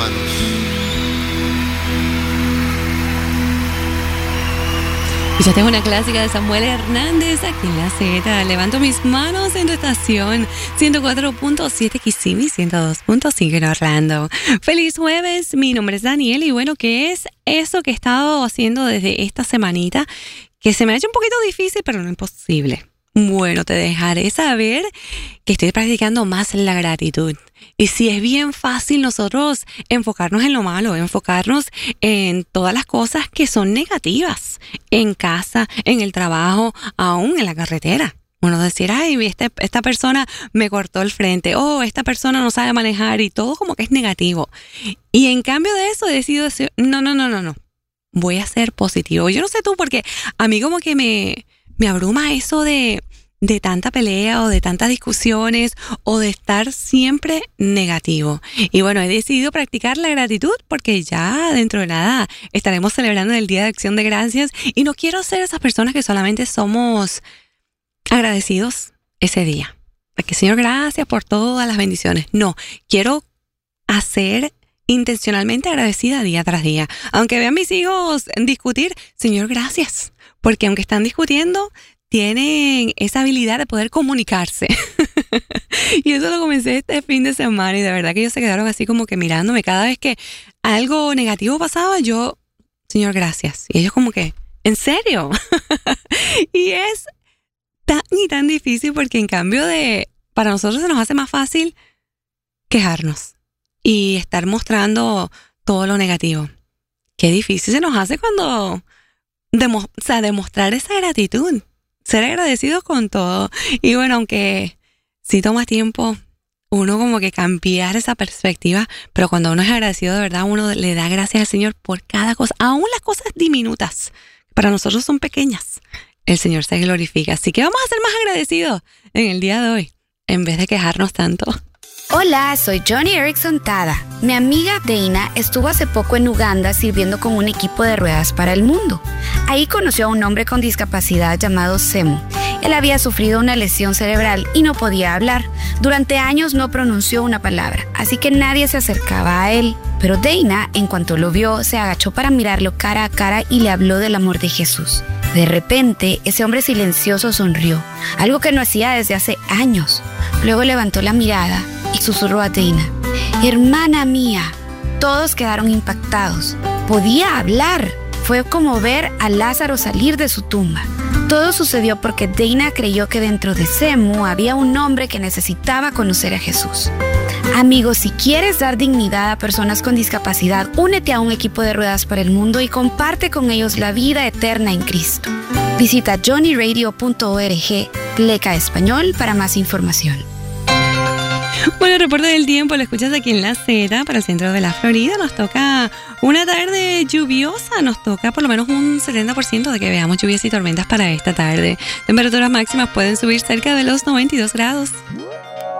manos. Y ya tengo una clásica de Samuel Hernández aquí en la Z. Levanto mis manos en tu estación 104.7 Kissimmee, 102.5 en Orlando. Feliz jueves, mi nombre es Daniel y bueno, ¿qué es eso que he estado haciendo desde esta semanita? Que se me ha hecho un poquito difícil, pero no imposible. Bueno, te dejaré saber que estoy practicando más la gratitud. Y si es bien fácil nosotros enfocarnos en lo malo, enfocarnos en todas las cosas que son negativas, en casa, en el trabajo, aún en la carretera. Uno decir, ay, esta persona me cortó el frente, esta persona no sabe manejar y todo como que es negativo. Y en cambio de eso he decidido decir, no. Voy a ser positivo. Yo no sé tú, porque a mí como que me abruma eso de tanta pelea o de tantas discusiones o de estar siempre negativo. Y bueno, he decidido practicar la gratitud porque ya dentro de nada estaremos celebrando el Día de Acción de Gracias y no quiero ser esas personas que solamente somos agradecidos ese día. Porque Señor, gracias por todas las bendiciones. No, quiero hacer intencionalmente agradecida día tras día. Aunque vean mis hijos discutir, Señor, gracias. Porque aunque están discutiendo, tienen esa habilidad de poder comunicarse. Y eso lo comencé este fin de semana y de verdad que ellos se quedaron así como que mirándome. Cada vez que algo negativo pasaba, yo, Señor, gracias. Y ellos como que, ¿en serio? Y es tan difícil porque en cambio para nosotros se nos hace más fácil quejarnos y estar mostrando todo lo negativo. Qué difícil se nos hace cuando demostrar esa gratitud, ser agradecidos con todo. Y bueno, aunque sí toma tiempo uno como que cambiar esa perspectiva, pero cuando uno es agradecido de verdad, uno le da gracias al Señor por cada cosa, aún las cosas diminutas, para nosotros son pequeñas, el Señor se glorifica. Así que vamos a ser más agradecidos en el día de hoy, en vez de quejarnos tanto. Hola, soy Johnny Erickson Tada. Mi amiga Dana estuvo hace poco en Uganda sirviendo con un equipo de ruedas para el mundo. Ahí conoció a un hombre con discapacidad llamado Semu. Él había sufrido una lesión cerebral y no podía hablar. Durante años no pronunció una palabra, así que nadie se acercaba a él. Pero Dana, en cuanto lo vio, se agachó para mirarlo cara a cara y le habló del amor de Jesús. De repente, ese hombre silencioso sonrió, algo que no hacía desde hace años. Luego levantó la mirada y susurró a Dana, hermana mía. Todos quedaron impactados. Podía hablar. Fue como ver a Lázaro salir de su tumba. Todo sucedió porque Dana creyó que dentro de Semu había un hombre que necesitaba conocer a Jesús. Amigos, si quieres dar dignidad a personas con discapacidad, únete a un equipo de ruedas para el mundo y comparte con ellos la vida eterna en Cristo. Visita johnnyradio.org/español para más información. Bueno, el reporte del tiempo lo escuchas aquí en la Z para el centro de la Florida. Nos toca una tarde lluviosa, nos toca por lo menos un 70% de que veamos lluvias y tormentas para esta tarde. Temperaturas máximas pueden subir cerca de los 92 grados.